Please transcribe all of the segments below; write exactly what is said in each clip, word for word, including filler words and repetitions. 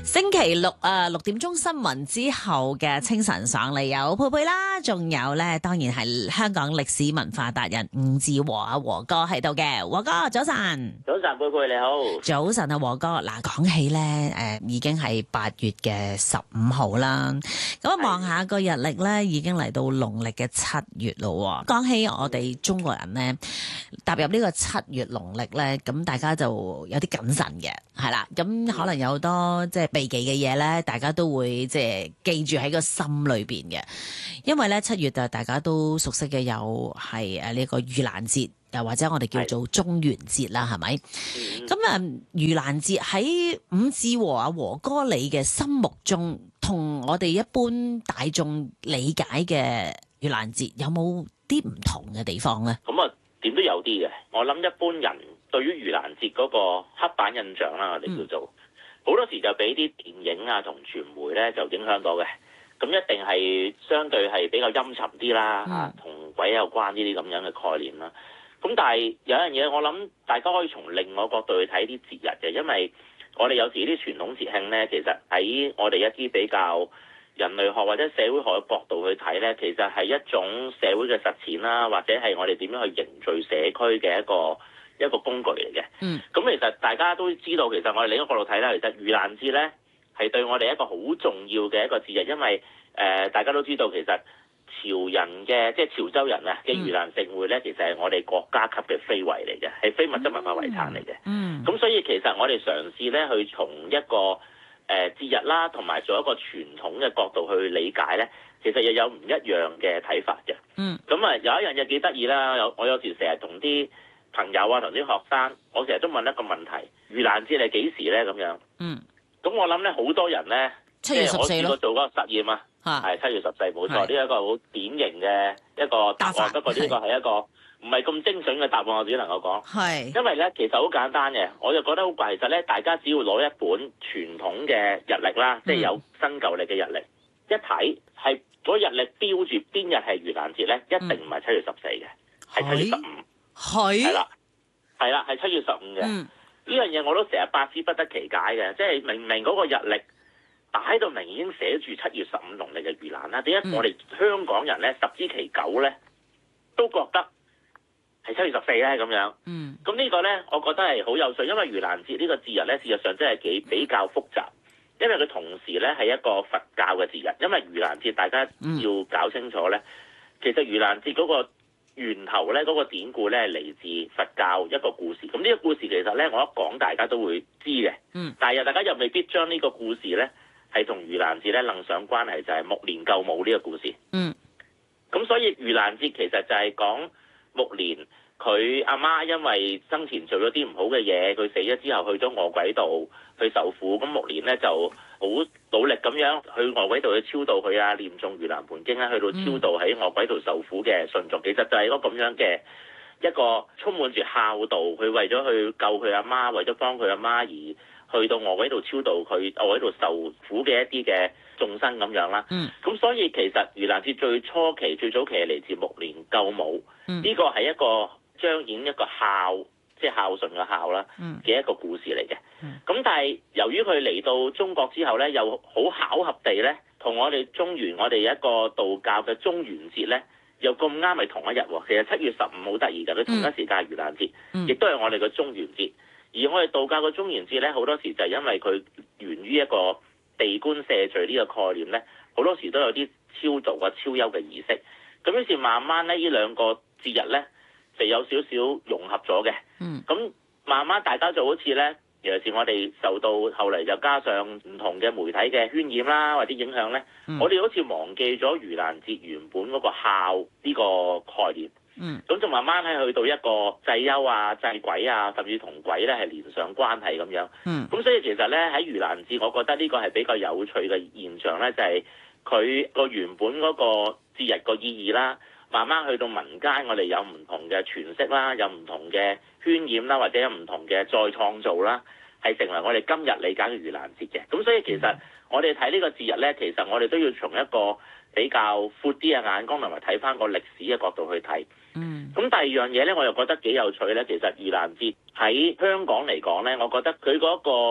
星期六啊，六點鐘新聞之後嘅清晨上嚟有佩佩啦，仲有咧，當然係香港歷史文化達人伍志和啊，和哥喺度嘅，和哥早晨。 早晨，佩佩你好。 早晨啊，和哥。嗱，講起咧，誒、呃，已經係八月嘅十五號啦。咁啊，望下個日曆咧，已經嚟到農曆嘅七月咯。講起我哋中國人咧，踏入呢個七月農曆咧，咁大家就有啲謹慎嘅，係啦。咁可能有好多即係避忌嘅嘢咧，大家都會即係記住喺個心裏邊嘅。因為咧七月就大家都熟悉嘅有係誒呢個盂蘭節，又或者我哋叫做中元節啦，係咪？咁啊、嗯，盂蘭節喺伍志和啊和哥你嘅心目中，同我哋一般大眾理解嘅盂蘭節有冇啲唔同嘅地方咧？ 咁啊，點都有啲嘅。我諗一般人對於盂蘭節嗰個刻板印象啦，我哋叫做好、嗯、多時就俾啲電影啊同傳媒咧就影響到嘅。咁一定係相對係比較陰沉啲啦，嚇同、嗯、鬼有關呢啲咁樣嘅概念啦。咁但係有一樣嘢，我諗大家可以從另外角度去睇啲節日嘅，因為我哋有時啲傳統節慶咧，其實喺我哋一啲比較人類學或者社會學嘅角度去睇咧，其實係一種社會嘅實踐啦，或者係我哋點樣去凝聚社區嘅一個一個工具嚟嘅。嗯。咁其實大家都知道，其實我哋另一個角度睇咧，其實盂蘭節咧係對我哋一個好重要嘅一個節日，因為誒、呃、大家都知道其實。潮人嘅即係潮州人啊嘅盂蘭盛會咧，其實係我哋國家級嘅非遺嚟嘅，係非物質文化遺產嚟嘅。嗯，咁所以其實我哋嘗試咧去從一個誒、呃、節日啦，同埋做一個傳統嘅角度去理解咧，其實又有唔一樣嘅睇法嘅。嗯，咁啊有一樣嘢幾得意啦，有我有時成日同啲朋友啊同啲學生，我成日都問一個問題：盂蘭節係幾時咧？咁樣。嗯，咁我諗咧好多人咧， 七月十四咯。 我試過做嗰個實驗啊。係七月十四，冇錯，呢係一個好典型嘅一個答案。不過呢個係一個唔係咁精準嘅答案，我只能夠講。係是因為咧，其實好簡單嘅，我就覺得好怪。其實咧，大家只要攞一本傳統嘅日曆啦，嗯、即係有新舊曆嘅日曆，一睇係嗰日曆標住邊日係盂蘭節咧，一定唔係七月十四嘅，係七、嗯、月十五。係係啦，係啦，係七月十五嘅。呢、嗯、樣嘢我都成日百思不得其解嘅，即係明明嗰個日曆。擺到明已經寫住七月十五農曆嘅盂蘭啦，點解我哋香港人咧十之其九咧都覺得係七月十四咧咁樣？嗯，咁呢個咧，我覺得係好有趣，因為盂蘭節呢個節日咧，事實上真係幾比較複雜，因為佢同時咧係一個佛教嘅節日，因為盂蘭節大家要搞清楚咧，其實盂蘭節嗰個源頭咧，嗰個典故咧係嚟自佛教一個故事。咁呢個故事其實咧，我一講大家都會知嘅。嗯，但係大家又未必將呢個故事咧。係同盂蘭節咧楞上關係，就係目連救母呢個故事。嗯，咁所以盂蘭節其實就係講目連佢阿媽因為生前做咗啲唔好嘅嘢，佢死咗之後去咗餓鬼道去受苦。咁目連咧就好努力咁樣去餓鬼道去超度佢啊，念誦盂蘭盆經啦，去到超度喺餓鬼道受苦嘅信眾。其實就係一個咁樣嘅一個充滿住孝道，佢為咗去救佢阿媽，為咗幫佢阿媽而。去到餓鬼道超度佢餓鬼道受苦嘅一啲嘅眾生咁樣啦，咁、嗯、所以其實盂蘭節最初期最早期係嚟自目連救母，呢、嗯、個係一個彰顯一個孝，即係孝順嘅孝啦嘅一個故事嚟嘅。咁、嗯、但係由於佢嚟到中國之後咧，又好巧合地咧，同我哋中原我哋一個道教嘅中元節咧，又咁啱係同一日喎。其實七月十五好得意㗎，佢同一時間係盂蘭節，亦都係我哋嘅中元節。而我哋道教嘅中元節咧，好多時就係因為佢源於一個地官赦罪呢個概念咧，好多時都有啲超度啊、超幽嘅儀式。咁於是慢慢咧，呢兩個節日咧就有少少融合咗嘅。嗯。咁慢慢大家就好似咧，尤其是我哋受到後嚟就加上唔同嘅媒體嘅渲染啦，或者影響咧，嗯、我哋好似忘記咗盂蘭節原本嗰個孝呢個概念。嗯，咁就慢慢喺去到一個祭幽啊、祭鬼啊，甚至同鬼咧係連上關係咁樣。嗯，咁所以其實咧喺盂蘭節，我覺得呢個係比較有趣嘅現象咧，就係佢個原本嗰個節日個意義啦，慢慢去到民間，我哋有唔同嘅詮釋啦，有唔同嘅渲染啦，或者有唔同嘅再創造啦，係成為我哋今日理解嘅盂蘭節嘅。咁所以其實我哋睇呢個節日咧，其實我哋都要從一個比較闊啲嘅眼光，同埋睇翻個歷史嘅角度去睇。嗯，咁第二樣嘢咧，我又覺得幾有趣咧。其實盂蘭節喺香港嚟講咧，我覺得佢嗰個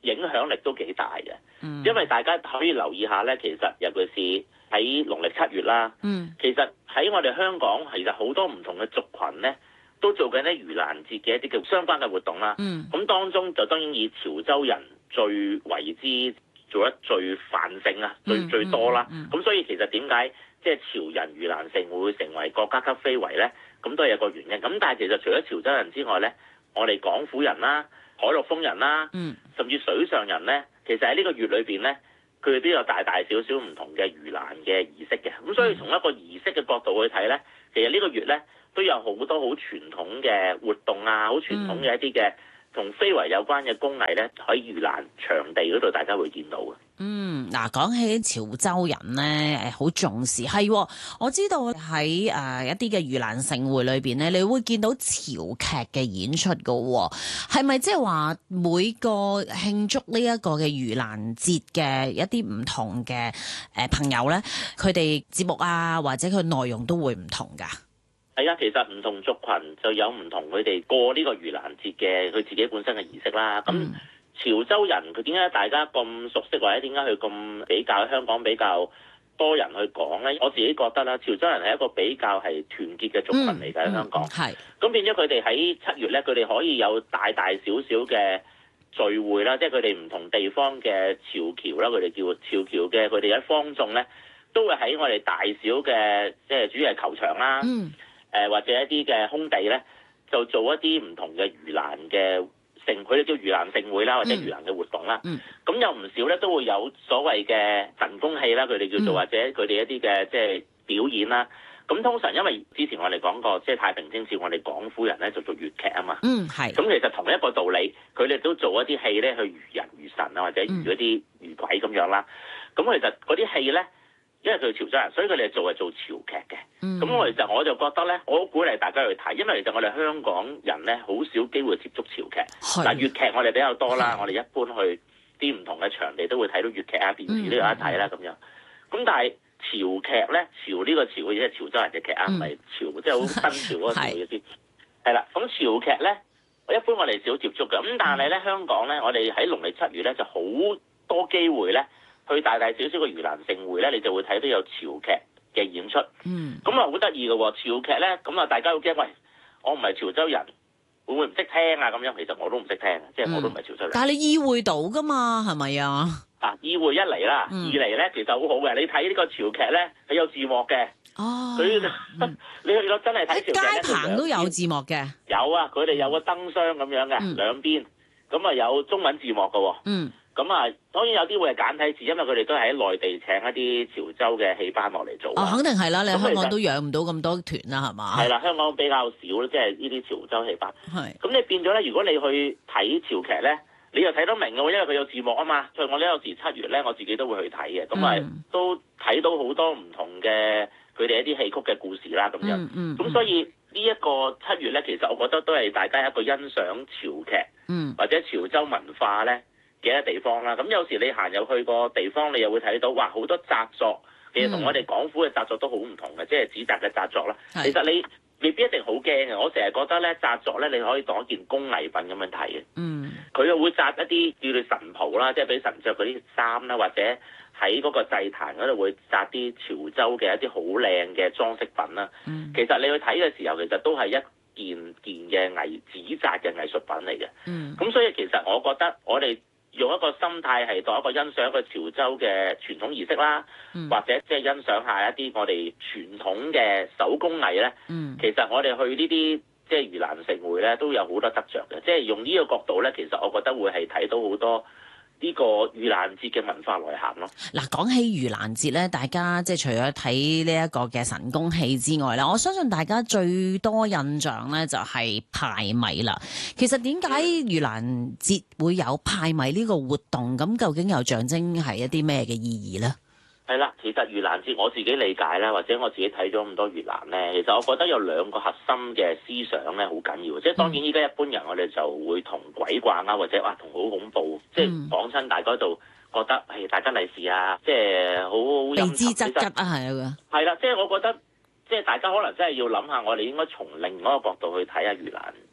影響力都幾大嘅， 嗯、 因為大家可以留意下咧，其實尤其是喺農曆七月啦， 嗯、 其實喺我哋香港其實好多唔同嘅族群咧，都做緊啲盂蘭節嘅一啲嘅相關嘅活動啦。咁、嗯、當中就當然以潮州人最為之做得最繁盛啊，最最多啦。咁、嗯嗯嗯、所以其實點解即係潮人盂蘭勝會成為國家級非遺咧？咁都係有個原因。咁但係其實除咗潮州人之外咧，我哋廣府人啦、海陸豐人啦， 嗯、 甚至水上人咧，其實喺呢個月裏邊咧，佢哋都有大大小小唔同嘅盂蘭嘅儀式嘅。咁所以從一個儀式嘅角度去睇咧，其實呢個月咧都有好多好傳統嘅活動啊，好傳統嘅一啲嘅同非遺有關嘅工藝咧，喺盂蘭場地嗰度大家會見到嘅。 嗯，嗱，講起潮州人咧，誒好重視，係、哦、我知道喺誒、呃、一啲嘅盂蘭勝會裏邊咧，你會見到潮劇嘅演出噶、哦，係咪即係話每個慶祝呢一個嘅盂蘭節嘅一啲唔同嘅誒、呃、朋友咧，佢哋節目啊或者佢內容都會唔同噶？ 係啊，其實唔同族群就有唔同佢哋過呢個盂蘭節嘅佢自己本身嘅儀式啦。咁、嗯潮州人佢點解大家咁熟悉，或者點解佢咁比較香港比較多人去講咧？我自己覺得啦，潮州人係一個比較係團結嘅族群嚟嘅喺香港。係、嗯。咁、嗯、變咗佢哋喺七月咧，佢哋可以有大大小小嘅聚會啦，即係佢哋唔同地方嘅潮僑啦，佢哋叫潮僑嘅，佢哋喺坊眾咧，都會喺我哋大小嘅即係主要係球場啦，誒、 嗯呃、或者一啲嘅空地咧，就做一啲唔同嘅盂蘭嘅。盛佢哋叫盂蘭勝會啦，或者盂蘭嘅活動啦。咁、嗯、有唔少咧都會有所謂嘅神功戲啦，佢哋叫做、嗯、或者佢哋一啲嘅即係表演啦。咁通常因為之前我哋講過，即係太平清醮，我哋廣府人咧就做粵劇啊嘛。 嗯，係。 咁其實同一個道理，佢哋都做一啲戲咧去娛人娛神啊，或者娛嗰啲娛鬼咁樣啦。咁、嗯、其實嗰啲戲咧，因為佢潮州人，所以佢哋做係做潮劇嘅。咁、嗯、我其實我就覺得咧，我好鼓勵大家去睇，因為其實我哋香港人咧好少機會接觸潮劇。嗱，粵劇我哋比較多啦，我哋一般去啲唔同嘅場地都會睇到粵劇啊、電視都有得睇啦咁樣。咁但係潮劇咧，潮呢個潮嘅即係潮州人嘅劇啊，唔係潮即係好新潮嗰個潮嘅先。係啦，咁潮劇咧，一般我哋少接觸嘅。咁但係咧，香港咧，我哋喺農曆七月咧就好多機會咧，去大大小小嘅盂蘭勝會咧，你就會睇到有潮劇嘅演出。嗯，咁啊好得意嘅喎，潮劇咧，咁啊大家好驚，喂，我唔係潮州人，會唔會唔識聽啊？咁樣其實我都唔識聽，即係我都唔係潮州人。嗯、但係你意會到㗎嘛？係咪啊？啊，意會一嚟啦，嗯、二嚟咧其實好好嘅。你睇呢個潮劇咧，係有字幕嘅。哦，佢、嗯、你去到真係睇潮劇咧， 街棚都有字幕嘅。 有啊，佢哋有個燈箱咁樣嘅、嗯、兩邊，咁啊有中文字幕嘅喎。嗯。咁啊，當然有啲會係簡體字，因為佢哋都係喺內地請一啲潮州嘅戲班落嚟做。哦，肯定係啦，你香港都養唔到咁多團啦，係嘛？係啦，香港比較少，即係呢啲潮州戲班。係。咁你變咗咧，如果你去睇潮劇咧，你又睇得明嘅喎，因為佢有字幕啊嘛。所以我呢有時七月咧，我自己都會去睇嘅，咁咪、嗯、都睇到好多唔同嘅佢哋一啲戲曲嘅故事啦，咁樣。嗯嗯。咁、嗯、所以呢一個七月咧，其實我覺得都係大家一個欣賞潮劇，嗯，或者潮州文化咧嘅一地方啦，咁有時你行入去個地方，你又會睇到，哇，好多紮作，其實同我哋廣府嘅紮作都好唔同嘅，即係紙紮嘅紮作啦。其實你未必一定好驚嘅，我成日覺得咧紮作咧，你可以當一件工藝品咁樣睇嘅。嗯，佢又會紮一啲叫做神袍啦，即係俾神着嗰啲衫啦，或者喺嗰個祭壇嗰度會紮啲潮州嘅一啲好靚嘅裝飾品啦。嗯，其實你去睇嘅時候，其實都係一件件嘅藝紙紮嘅藝術品嚟嘅。嗯，咁所以其實我覺得我哋用一個心態係當一個欣賞一個潮州嘅傳統儀式啦，嗯、或者即係欣賞一下一啲我哋傳統嘅手工藝咧。嗯、其實我哋去呢啲即係盂蘭勝會咧，都有好多得着嘅。即係用呢個角度咧，其實我覺得會係睇到好多呢個盂蘭節嘅文化內涵咯。嗱，講起盂蘭節咧，大家即係除咗睇呢一個嘅神功戲之外咧，我相信大家最多印象咧就係派米啦。其實點解盂蘭節會有派米呢個活動？咁究竟又象徵係一啲咩嘅意義咧？係啦，其實盂蘭節我自己理解啦，或者我自己睇咗咁多盂蘭咧，其實我覺得有兩個核心嘅思想咧，好緊要。即係當然依家一般人我哋就會同鬼掛鈎，或者哇同好恐怖，即係講親大家度覺得係大吉利是啊，即係好陰沉。避之則吉啊，係啊，係啦，即係我覺得即係大家可能真係要諗下，我哋應該從另外一個角度去睇下盂蘭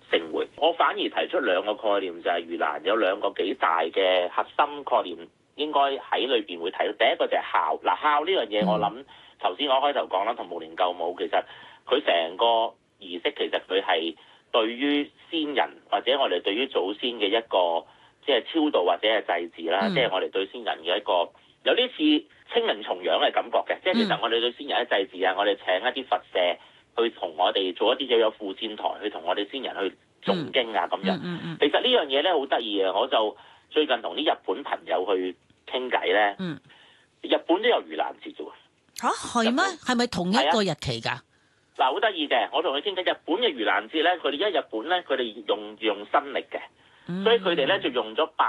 盛會。我反而提出兩個概念，就係盂蘭有兩個幾大嘅核心概念，應該喺裏邊會睇到。第一個就係孝，嗱孝呢樣嘢，我諗頭先我開頭講啦，同無年救母，其實佢成個儀式其實佢係對於先人或者我哋對於祖先嘅一個即係超度或者係祭祀啦，即係、嗯、我哋對先人嘅一個有啲似清明重陽嘅感覺嘅，即係、嗯、其實我哋對先人嘅祭祀啊，我哋請一啲佛舍去同我哋做一啲嘢有附薦台，去同我哋先人去誦經啊咁樣。嗯嗯嗯、其實呢樣嘢咧好得意嘅，我就最近同啲日本朋友去傾偈咧。嗯、日本都有盂蘭節啫喎。 嚇係咩？係咪同一個日期㗎？ 嗱，好得意嘅，我同佢傾偈，日本嘅盂蘭節咧，佢哋因為日本咧，佢哋用用新曆嘅，所以佢哋咧就用咗八